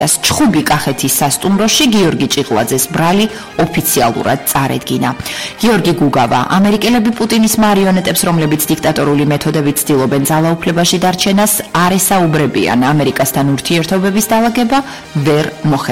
ჩხუბი კახეთის სასტუმროში გიორგი ჭიყლაძეს ბრალი ოფიციალურად წარედგინა. გიორგი გუგავა ამერიკელები პუტინის მარიონეტებს, რომლებიც დიქტატორული მეთოდებით ცდილობენ ძალაუფლებაში დარჩენას, არ ესაუბრებიან ამერიკასთან ურთიერთობების დალაგება ვერ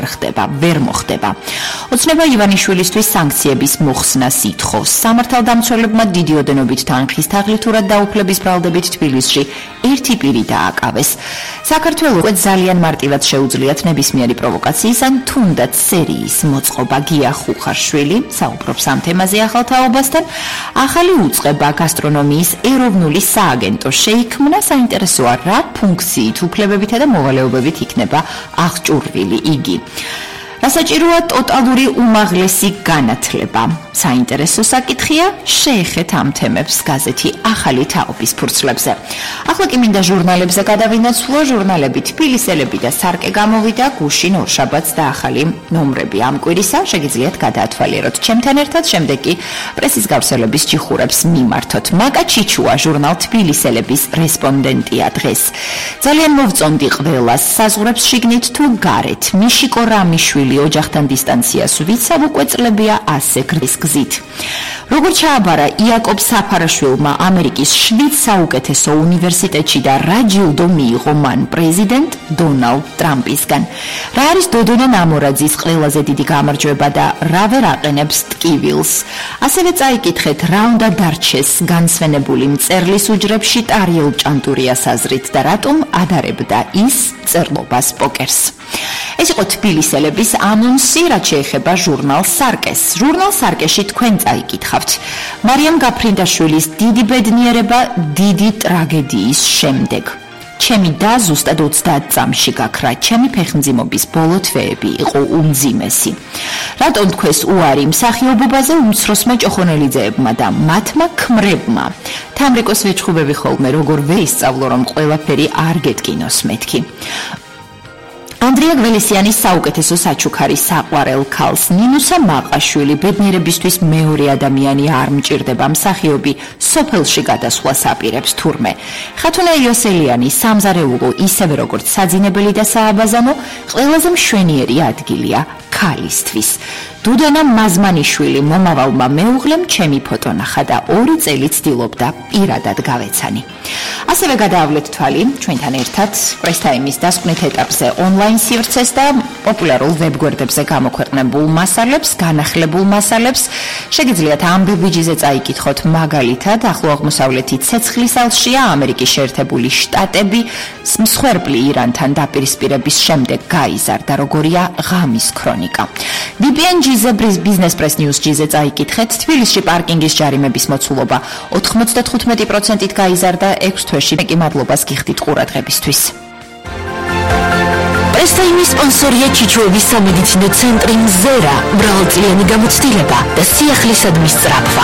მოხდება. ოცნება ივანიშვილისთვის სანქციების მოხსნას ითხოვს. სამართალდამცველებმა დიდი ოდენობით თანხის თაღლითურად დაუფლების ბრალდებით თბილისში ერთი პირი დააკავეს. საქართველოს ძალიან მარტივად შეუძლიათ ნებისმიერი პროვოკაციის ან თუნდაც სერიის მოწყობა. გია ხუხარშვილი საუბრობს ამ თემაზე ახალ თაობასთან. ახალი უწყება გასტრონომიის ეროვნული სააგენტო შეიქმნა. საინტერესოა, რა ფუნქციით, უფლებებითა და მოვალეობებით იქნება აღჭურვილი იგი. რასაჭიროა ტოტალური უმაღლესი განათლება. საინტერესო საკითხია, შეეხეთ ამ თემებს გაზეთი ახალი თაობის ფურცლებზე. ახლა კი მინდა ჟურნალებზე გადავინაცვლო. ჟურნალები თბილისელები და სარკე გამოვიდა, გუშინ ორშაბათს და ახალი ნომრები ამ კვირისა. შეგიძლიათ გადაათვალიეროთ ჩემთან ერთად, შემდეგ კი პრესის გავრცელების ჭიხურებს მიმართოთ. მაკა ჩიჩუა ჟურნალ თბილისელების რესპონდენტია დღეს. ძალიან მოვწონდი ყველას, საზღვრებს შიგნით თუ გარეთ. მიშიკო რამიშვილი ოჯახთან დისტანციას ვიცავ, უკვე წლებია ასე გრის გზით. როგორც ჩააბარა იაკობ საფარაშვილმა ამერიკის შვიდ საუკეთესო უნივერსიტეტში და რა ჯილდო მიიღო მან პრეზიდენტ დონალდ ტრამპისგან. რა არის დოდონა ნამორაძის ყველაზე დიდი გამარჯვება და რა ვერ აყენებს ტკივილს. ასევე წაიკითხეთ, რა უნდა დარჩეს განსვენებული მწერლის უჯრებში ტარიელ ჭანტურიას აზრით და რატომ ადარებდა ის წერლობას პოკერს. ეს იყო თბილისელების ანონსი, რაც შეეხება ჟურნალ სარკეს. ჟურნალ სარკეში თქვენ წაიკითხავთ. მარიამ გაფრინდაშვილის დიდი ბედნიერება დიდი ტრაგედიის შემდეგ. ჩემი და ზუსტად 30 წამში გაქრა. ჩემი ფეხმძიმობის ბოლო თვეები იყო უმძიმესი. რატომ თქვეს უარი მსახიობობაზე უმცროსმა ჭოხონელიძეებმა და მათმა ქმრებმა? თამრიკოს ვეჩხუბები ხოლმე, როგორ ვეისწავლო, რომ ყველაფერი არ გეტკინოს მეთქი. ანდრია გველესიანის საუკეთესო საჩუქარი საყვარელ ქალს ნინუსა მაყაშვილი ბედნიერებისთვის მეორე ადამიანი არ მჭირდება. მსახიობი სოფელში გადასვლას აპირებს თურმე. ხათუნა იოსელიანი სამზარეულო ისევე როგორც საძინებელი და სააბაზანო ყველაზე მშვენიერი ადგილია ქალისთვის. დუდანა მაზმანიშვილი მომავალმა მეუღლემ ჩემი ფოტო ნახა და 2 წელი ცდილობდა პირადად გავეცანი. ასევე გადაავლეთ თვალი ჩვენთან ერთად პრესტაიმის დასკვნით ეტაპზე ონლაინ სივრცეს და პოპულარულ ვებგვერდებზე გამოქვეყნებულ მასალებს, განახლებულ მასალებს. შეგიძლიათ ამბები ჯიზე წაიკითხოთ, მაგალითად, ახლო აღმოსავლეთი ცეცხლის ალშია, ამერიკის შეერთებული შტატები, მსხვერპლი ირანთან დაპირისპირების შემდეგ გაიზარდა, როგორია ღამის ქრონიკა. VPN ჯიზე ბიზნეს პრეს ნიუს ჯიზე წაიკითხეთ, თბილისში პარკინგის ჯარიმების მოცულობა 95%-ით გაიზარდა 6 თვეში. კი მადლობას გიხდით ყურადღებისთვის. პრესტაიმის სპონსორია ჩიჩუების სამედიცინო ცენტრი მზერა, მრავალწლიანი გამოცდილება და სიახლისადმის სწრაფვა.